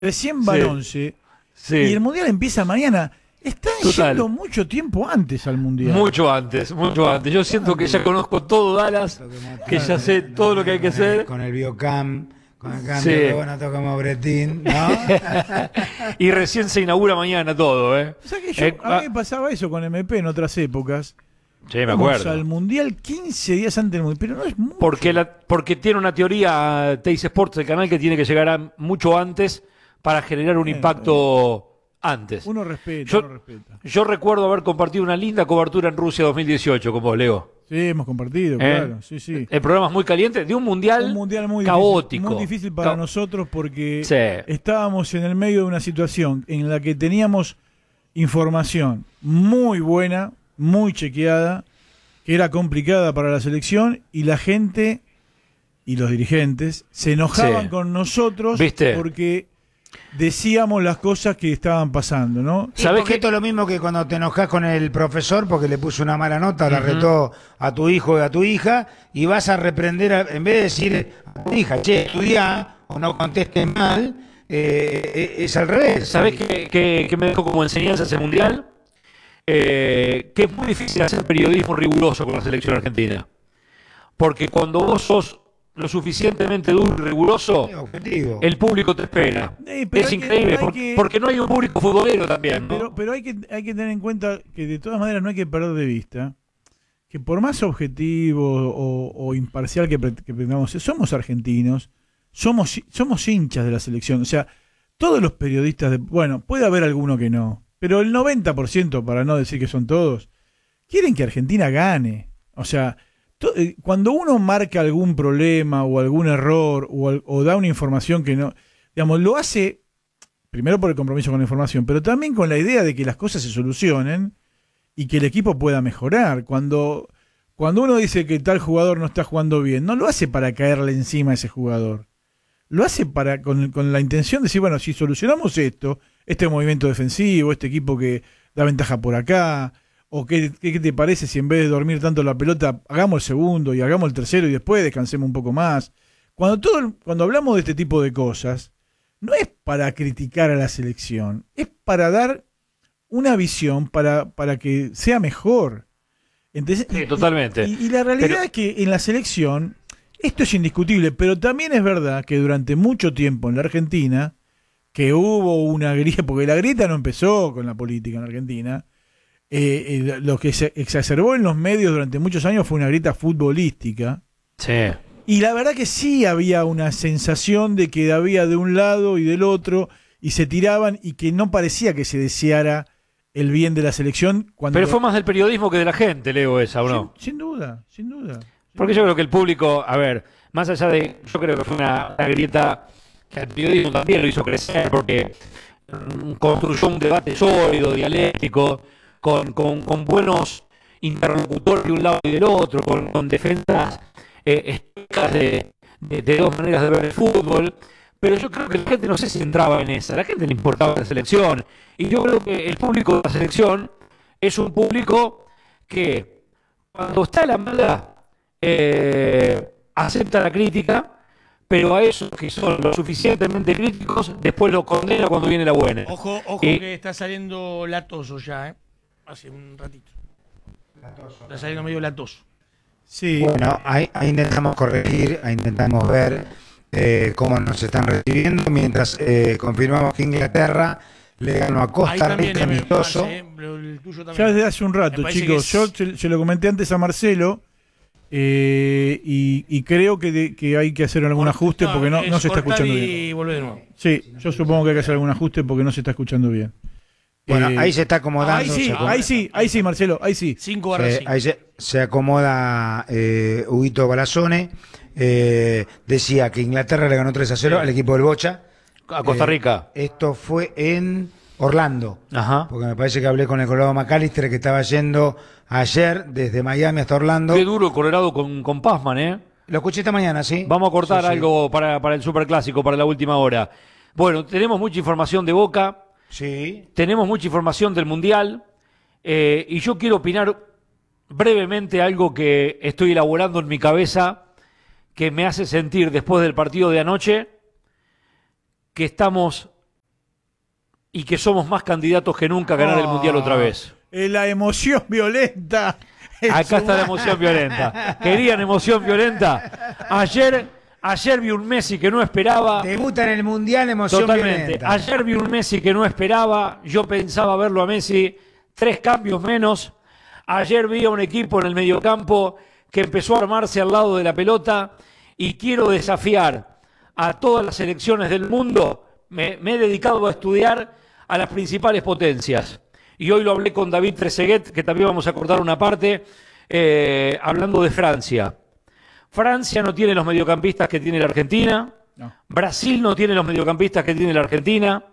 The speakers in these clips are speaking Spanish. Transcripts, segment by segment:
recién va el 11 Sí. y el Mundial empieza mañana. Están Total. yendo mucho tiempo antes al Mundial. Mucho antes, mucho antes. Yo siento que ya conozco todo Dallas, que ya sé todo lo que hay que hacer. Con el biocam, con el cambio Sí. que bueno, tocamos Bretín, ¿no? Y recién se inaugura mañana todo, ¿eh? O sea que a mí me pasaba eso con MP en otras épocas. Sí, me Vamos acuerdo. al Mundial 15 días antes del Mundial, pero no es mucho. Porque tiene una teoría Teis Sports, el canal, que tiene que llegar mucho antes para generar un impacto antes. Uno respeta, Yo- uno respeta. Yo recuerdo haber compartido una linda cobertura en Rusia 2018 con vos, Leo. Sí, hemos compartido, claro, sí, sí. El programa es muy caliente, de un mundial, Un mundial muy caótico. difícil, muy difícil para nosotros porque Sí. estábamos en el medio de una situación en la que teníamos información muy buena, muy chequeada, que era complicada para la selección y la gente y los dirigentes se enojaban Sí. con nosotros ¿Viste? porque decíamos las cosas que estaban pasando, ¿no? ¿Sabés Porque qué? esto es lo mismo que cuando te enojas con el profesor porque le puso una mala nota, la retó a tu hijo y a tu hija, y vas a reprender, en vez de decir a tu hija, che, estudia o no contestes mal, es al revés. ¿Sabés qué me dejó como enseñanza ese mundial? Que es muy difícil hacer periodismo riguroso con la selección argentina. Porque cuando vos sos lo suficientemente duro y riguroso, Objetivo. el público te espera. Pero Es hay que- increíble, hay que- porque no hay un público futbolero también, ¿no? Pero hay que tener en cuenta que de todas maneras no hay que perder de vista que por más objetivo o imparcial que pretendamos ser, somos argentinos, somos hinchas de la selección. O sea, todos los periodistas, bueno, puede haber alguno que no, pero el 90%, para no decir que son todos, quieren que Argentina gane. O sea, cuando uno marca algún problema o algún error o da una información que no, digamos, lo hace primero por el compromiso con la información, pero también con la idea de que las cosas se solucionen y que el equipo pueda mejorar. Cuando uno dice que tal jugador no está jugando bien, no lo hace para caerle encima a ese jugador. Lo hace con la intención de decir, bueno, si solucionamos esto, este movimiento defensivo, este equipo que da ventaja por acá, o qué te parece si en vez de dormir tanto la pelota, hagamos el segundo y hagamos el tercero y después descansemos un poco más. Cuando hablamos de este tipo de cosas, no es para criticar a la selección, es para dar una visión para que sea mejor. Entonces, Sí, totalmente. Y la realidad Pero- es que en la selección, esto es indiscutible, pero también es verdad que durante mucho tiempo en la Argentina, que hubo una grieta, porque la grieta no empezó con la política en Argentina, lo que se exacerbó en los medios durante muchos años fue una grieta futbolística. Sí. Y la verdad que sí había una sensación de que había de un lado y del otro, y se tiraban, y que no parecía que se deseara el bien de la selección. Pero fue más del periodismo que de la gente, Leo, esa, ¿o no? Sin duda, sin duda. Porque yo creo que el público, a ver, más allá de, yo creo que fue una grieta que al periodismo también lo hizo crecer, porque construyó un debate sólido, dialéctico, con buenos interlocutores de un lado y del otro, con defensas estoicas de dos maneras de ver el fútbol. Pero yo creo que la gente no sé si entraba en esa, a la gente le importaba la selección. Y yo creo que el público de la selección es un público que cuando está la mala acepta la crítica, pero a esos que son lo suficientemente críticos después lo condena cuando viene la buena. Ojo Y- que está saliendo latoso ya, hace un ratito. Está saliendo medio latoso. Sí. Bueno, ahí intentamos corregir, ahí intentamos ver cómo nos están recibiendo, mientras confirmamos que Inglaterra le ganó a Ahí Costa también Rica amistoso. pero el tuyo Ya también. desde hace un Me rato, parece chicos. que Yo es- se lo comenté antes a Marcelo y creo que hay que hacer algún ajuste porque no se está cortar escuchando y bien. volver de nuevo. Sí, yo supongo que hay que hacer algún ajuste porque no se está escuchando bien. Bueno, Eh, ahí se está acomodando. ahí sí, se acomoda- ahí sí, Marcelo, ahí sí. 5/5. ahí se acomoda Huguito Balazone. Decía que Inglaterra le ganó 3-0 al equipo del Bocha. A Costa Rica. Esto fue en Orlando. Ajá. Porque me parece que hablé con el Colorado McAllister, que estaba yendo ayer desde Miami hasta Orlando. Qué duro el Colorado con Pazman, ¿eh? Lo escuché esta mañana, ¿sí? Vamos a cortar Sí, sí. algo para el Superclásico, para la última hora. Bueno, tenemos mucha información de Boca, Sí. tenemos mucha información del Mundial, y yo quiero opinar brevemente algo que estoy elaborando en mi cabeza, que me hace sentir después del partido de anoche que estamos y que somos más candidatos que nunca a ganar el Mundial otra vez. La emoción violenta. Acá está la emoción violenta. ¿Querían emoción violenta? Ayer vi un Messi que no esperaba. Debuta en el Mundial, emoción Totalmente. violenta. Ayer vi un Messi que no esperaba. Yo pensaba verlo a Messi 3 cambios menos. Ayer vi a un equipo en el mediocampo que empezó a armarse al lado de la pelota. Y quiero desafiar a todas las selecciones del mundo. Me he dedicado a estudiar a las principales potencias. Y hoy lo hablé con David Trezeguet, que también vamos a cortar una parte, hablando de Francia. Francia no tiene los mediocampistas que tiene la Argentina. No. Brasil no tiene los mediocampistas que tiene la Argentina.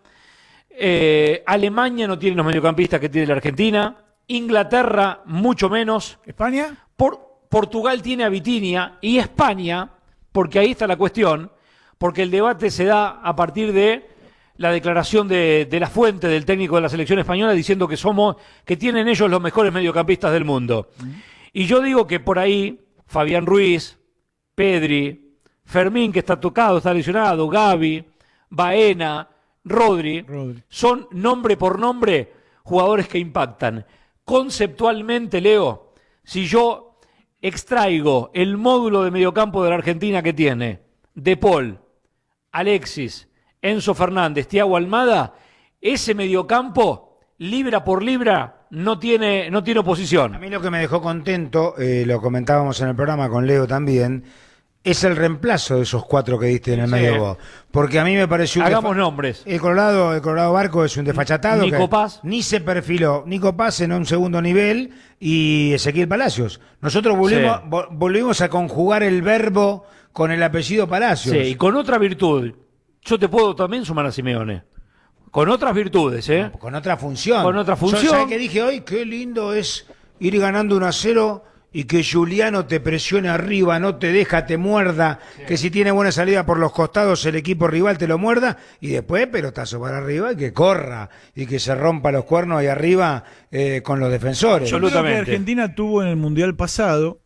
Alemania no tiene los mediocampistas que tiene la Argentina. Inglaterra, mucho menos. ¿España? Portugal tiene a Vitinha. Y España, porque ahí está la cuestión, porque el debate se da a partir de la declaración de la fuente del técnico de la selección española diciendo que tienen ellos los mejores mediocampistas del mundo. Y yo digo que por ahí Fabián Ruiz, Pedri, Fermín, que está tocado, está lesionado, Gavi, Baena, Rodri, son nombre por nombre jugadores que impactan. Conceptualmente, Leo, si yo extraigo el módulo de mediocampo de la Argentina que tiene De Paul, Alexis, Enzo Fernández, Thiago Almada, ese mediocampo, libra por libra, no tiene oposición. A mí lo que me dejó contento, lo comentábamos en el programa con Leo también, es el reemplazo de esos 4 que diste en el medio vos. Porque a mí me pareció... Hagamos nombres. El Colorado Barco es un desfachatado. Nico Paz. Ni se perfiló. Nico Paz en un segundo nivel y Ezequiel Palacios. Nosotros volvimos a conjugar el verbo con el apellido Palacios. Sí, y con otra virtud. Yo te puedo también sumar a Simeone. Con otras virtudes, ¿eh? No, con otra función. Con otra función. ¿Sabes qué dije hoy? Qué lindo es ir ganando 1-0 y que Juliano te presione arriba, no te deja, te muerda, que si tiene buena salida por los costados el equipo rival te lo muerda y después pelotazo para arriba y que corra y que se rompa los cuernos ahí arriba con los defensores. Yo creo que Argentina tuvo en el Mundial pasado,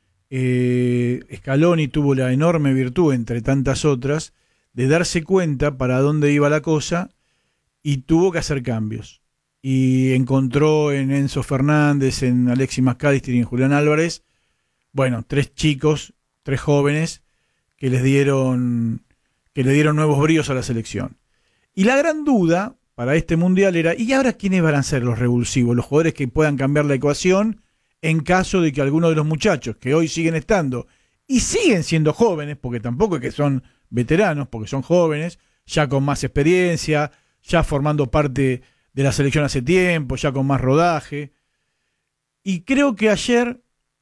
Scaloni tuvo la enorme virtud, entre tantas otras, de darse cuenta para dónde iba la cosa y tuvo que hacer cambios. Y encontró en Enzo Fernández, en Alexis McAllister y en Julián Álvarez, 3 chicos, 3 jóvenes que le dieron nuevos bríos a la selección. Y la gran duda para este Mundial era, ¿y ahora quiénes van a ser los revulsivos? Los jugadores que puedan cambiar la ecuación en caso de que alguno de los muchachos que hoy siguen estando y siguen siendo jóvenes, porque tampoco es que son veteranos, porque son jóvenes, ya con más experiencia, ya formando parte de la selección hace tiempo, ya con más rodaje. Y creo que ayer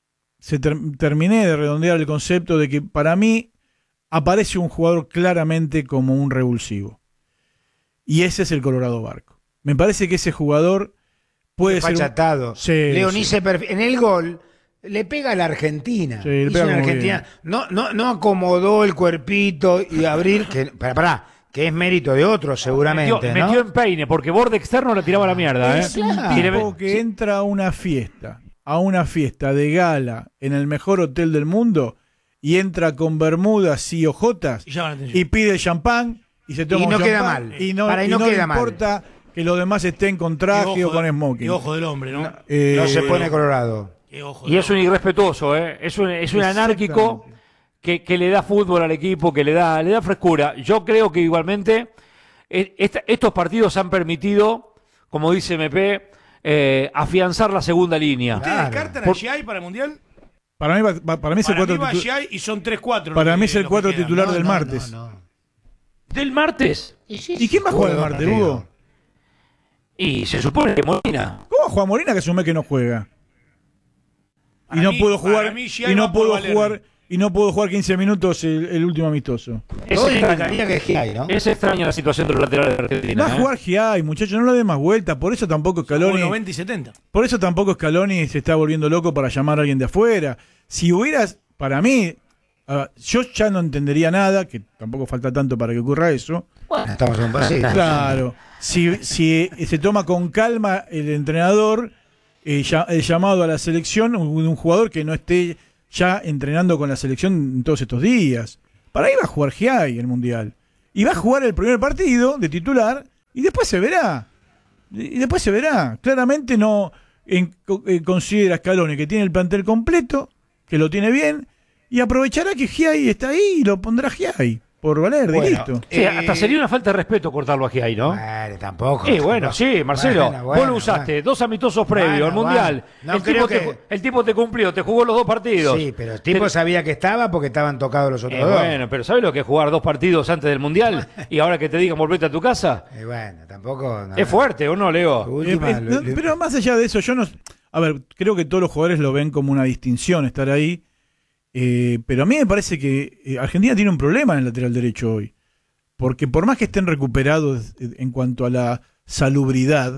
terminé de redondear el concepto de que para mí aparece un jugador claramente como un revulsivo. Y ese es el Colorado Barco. Me parece que ese jugador puede ser... Fachatado. En el gol... Le pega a la Argentina. Sí, le pega Argentina. No acomodó el cuerpito y abrir, que es mérito de otros seguramente. Metió en peine, porque borde externo la tiraba a la mierda. Es un tipo que entra a una fiesta de gala en el mejor hotel del mundo y entra con bermudas y ojotas y pide champán y se toma y no un queda champán, mal. Y no le importa que los demás estén con traje o con smoking. Y ojo del hombre, ¿no? No se pone colorado. Y es un irrespetuoso, ¿eh? Es un anárquico que le da fútbol al equipo, que le da frescura. Yo creo que igualmente estos partidos han permitido, como dice MP, afianzar la segunda línea. ¿Ustedes descartan a Giai para el Mundial? Para mí es el 4 titular. Y son 3-4. Para mí es el 4 titular del martes. No. ¿Del martes? ¿Y quién va a jugar el martes, Hugo? Y se supone que Molina. ¿Cómo juega Molina que asume que no juega? Y no puedo jugar 15 minutos el último amistoso. Es extraña la situación de los laterales de Argentina. Va a jugar Giai, muchachos, no lo dé más vuelta. Por eso tampoco Scaloni. 90 y 70. Por eso tampoco Scaloni se está volviendo loco para llamar a alguien de afuera. Si hubieras, para mí, yo ya no entendería nada, que tampoco falta tanto para que ocurra eso. Bueno, estamos en un pasito. Claro. Si se toma con calma el entrenador, el llamado a la selección, un jugador que no esté ya entrenando con la selección en todos estos días. Para ahí va a jugar Giai el Mundial. Y va a jugar el primer partido de titular Y después se verá. Y después se verá. Claramente no considera Scaloni que tiene el plantel completo, que lo tiene bien, y aprovechará que Giai está ahí y lo pondrá Giai. Por Valerdi, Bueno, listo. Sí, hasta sería una falta de respeto cortarlo aquí ahí, ¿no? Bueno, tampoco. Bueno, sí, Marcelo. Bueno, vos lo usaste, 2 amistosos previos al Mundial. No el, creo tipo el tipo te cumplió, te jugó los 2 partidos. Sí, pero el tipo sabía que estaba porque estaban tocados los otros dos. Bueno, pero ¿sabes lo que es jugar 2 partidos antes del Mundial? Y ahora que te digan volvete a tu casa. Bueno, tampoco. No, Es fuerte, ¿o no, Leo? Última, Pero más allá de eso, yo no. A ver, creo que todos los jugadores lo ven como una distinción estar ahí. Pero a mí me parece que Argentina tiene un problema en el lateral derecho hoy. Porque por más que estén recuperados en cuanto a la salubridad,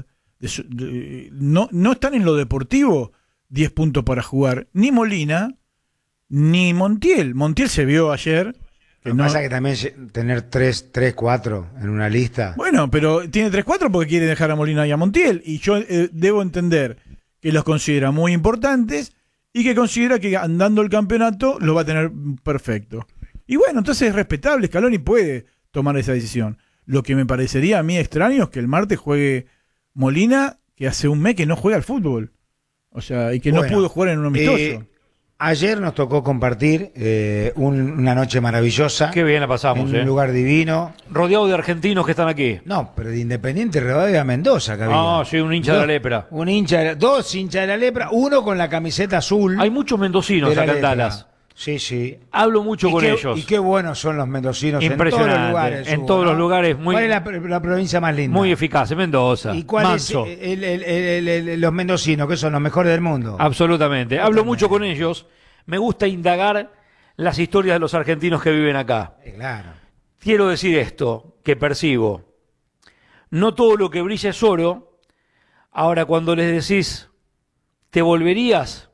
no están en lo deportivo 10 puntos para jugar. Ni Molina, ni Montiel. Montiel se vio ayer. Lo que pasa es que también tener 3, 4 en una lista. Bueno, pero tiene 3-4 porque quiere dejar a Molina y a Montiel. Y yo debo entender que los considera muy importantes y que considera que andando el campeonato lo va a tener perfecto. Y bueno, entonces es respetable. Scaloni puede tomar esa decisión. Lo que me parecería a mí extraño es que el martes juegue Molina, que hace un mes que no juega al fútbol. O sea, y que no pudo jugar en un amistoso. Ayer nos tocó compartir una noche maravillosa. Qué bien la pasamos, en un lugar divino. Rodeado de argentinos que están aquí. No, pero de Independiente Rivadavia Mendoza, que había. Ah, sí, un hincha de la lepra. Un hincha, 2 hinchas de la lepra, uno con la camiseta azul. Hay muchos mendocinos acá en Dallas. Sí, sí. Hablo mucho con ellos. Y qué buenos son los mendocinos Impresionante. en todos los lugares. En todos los lugares. ¿Cuál es la provincia más linda? Muy eficaz, Mendoza. ¿Y cuál Manso. es los mendocinos, que son los mejores del mundo? Absolutamente. Hablo mucho con ellos. Me gusta indagar las historias de los argentinos que viven acá. Claro. Quiero decir esto, que percibo. No todo lo que brilla es oro. Ahora, cuando les decís, ¿te volverías?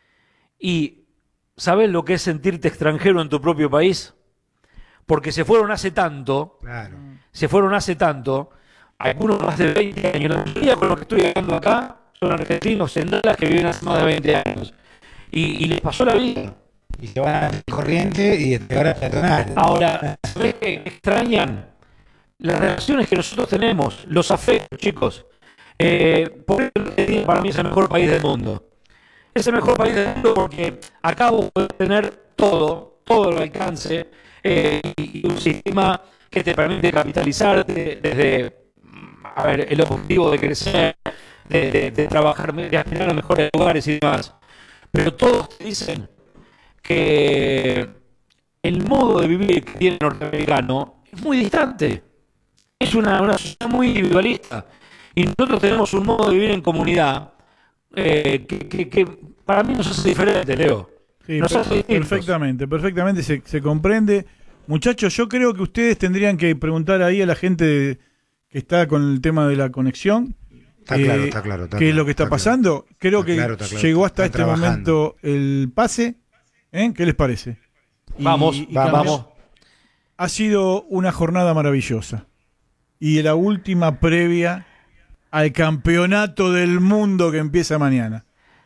Y ¿sabés lo que es sentirte extranjero en tu propio país? Porque se fueron hace tanto. Claro. Se fueron hace tanto. Algunos más de 20 años. La mayoría con los que estoy hablando acá son argentinos en Dallas que viven hace más de 20 años. Y les pasó la vida. Y se van a corriente y ahora peatonal. Ahora, ¿sabés qué extrañan? Las relaciones que nosotros tenemos, los afectos, chicos. Por eso Argentina para mí es el mejor país del mundo. Es el mejor país del mundo porque acá vos podés tener todo el alcance y un sistema que te permite capitalizarte desde el objetivo de crecer, de trabajar, de aspirar a mejores lugares y demás. Pero todos te dicen que el modo de vivir que tiene el norteamericano es muy distante. Es una sociedad muy individualista. Y nosotros tenemos un modo de vivir en comunidad que para mí nos hace diferente, Leo. Sí, nos hace distintos. Perfectamente se comprende. Muchachos, yo creo que ustedes tendrían que preguntar ahí a la gente que está con el tema de la conexión. Está claro. ¿Qué es lo que está pasando? Creo que llegó hasta este trabajando. momento el pase. ¿Qué les parece? Vamos. Ha sido una jornada maravillosa. Y la última previa al campeonato del mundo que empieza mañana.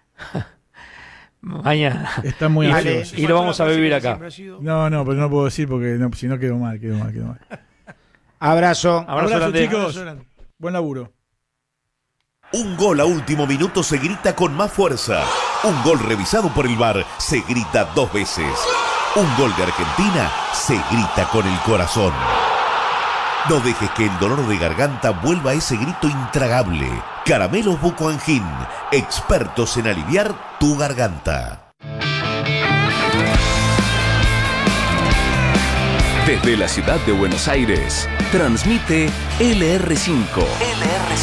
Mañana. Está muy ansioso. Y lo vamos a vivir acá. No, pero no puedo decir porque si no quedó mal. Abrazo. Abrazo, chicos. Buen laburo. Un gol a último minuto se grita con más fuerza. Un gol revisado por el VAR se grita 2 veces. Un gol de Argentina se grita con el corazón. No dejes que el dolor de garganta vuelva a ese grito intragable. Caramelos Buco Angin, expertos en aliviar tu garganta. Desde la ciudad de Buenos Aires, transmite LR5.